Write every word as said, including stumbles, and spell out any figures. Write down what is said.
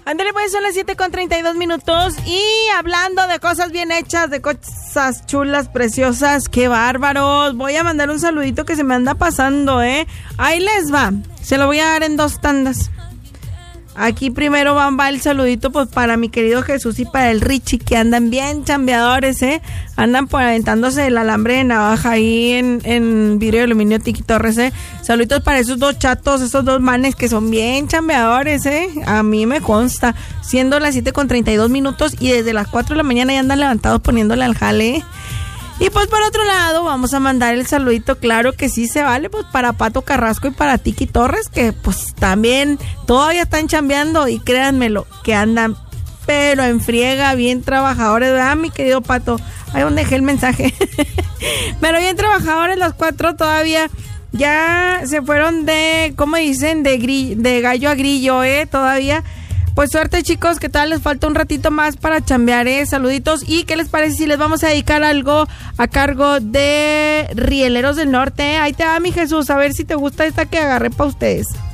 Ándale, pues son las siete con treinta y dos minutos. Y hablando de cosas bien hechas, de cosas chulas, preciosas, qué bárbaros. Voy a mandar un saludito que se me anda pasando, ¿eh? Ahí les va. Se lo voy a dar en dos tandas. Aquí primero va, va el saludito pues para mi querido Jesús y para el Richie, que andan bien chambeadores, ¿eh? Andan por aventándose el alambre de navaja ahí en, en vidrio de aluminio Tiki Torres, ¿eh? Saluditos para esos dos chatos, esos dos manes que son bien chambeadores, ¿eh? A mí me consta. Siendo las siete con treinta y dos minutos y desde las cuatro de la mañana ya andan levantados poniéndole al jale, ¿eh? Y pues por otro lado vamos a mandar el saludito, claro que sí se vale, pues para Pato Carrasco y para Tiki Torres, que pues también todavía están chambeando y créanmelo, que andan pero en friega, bien trabajadores, ¿verdad, mi querido Pato? Ahí donde dejé el mensaje. Pero bien trabajadores los cuatro todavía. Ya se fueron de, ¿cómo dicen? De, gri- de gallo a grillo, ¿eh? Todavía. Pues suerte, chicos, que tal les falta un ratito más para chambear, ¿eh? Saluditos. ¿Y qué les parece si les vamos a dedicar algo a cargo de Rieleros del Norte? Ahí te va, mi Jesús, a ver si te gusta esta que agarré para ustedes.